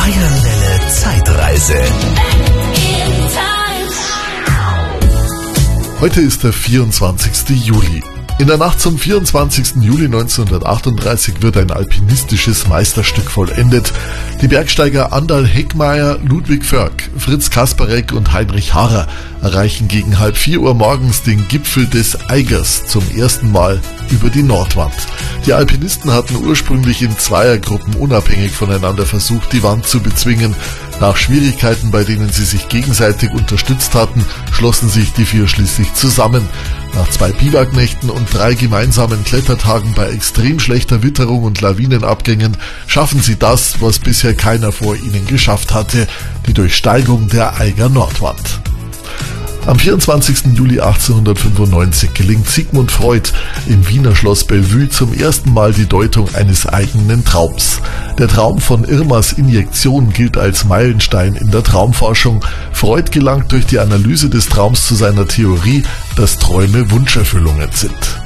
Bayern-Welle Zeitreise. Heute ist der 24. Juli. In der Nacht zum 24. Juli 1938 wird ein alpinistisches Meisterstück vollendet. Die Bergsteiger Anderl Heckmayer, Ludwig Förk, Fritz Kasparek und Heinrich Harrer erreichen gegen 3:30 morgens den Gipfel des Eigers zum ersten Mal über die Nordwand. Die Alpinisten hatten ursprünglich in Zweiergruppen unabhängig voneinander versucht, die Wand zu bezwingen. Nach Schwierigkeiten, bei denen sie sich gegenseitig unterstützt hatten, schlossen sich die vier schließlich zusammen. Nach 2 Biwaknächten und 3 gemeinsamen Klettertagen bei extrem schlechter Witterung und Lawinenabgängen schaffen sie das, was bisher keiner vor ihnen geschafft hatte, die Durchsteigung der Eiger Nordwand. Am 24. Juli 1895 gelingt Sigmund Freud im Wiener Schloss Bellevue zum ersten Mal die Deutung eines eigenen Traums. Der Traum von Irmas Injektion gilt als Meilenstein in der Traumforschung. Freud gelangt durch die Analyse des Traums zu seiner Theorie, dass Träume Wunscherfüllungen sind.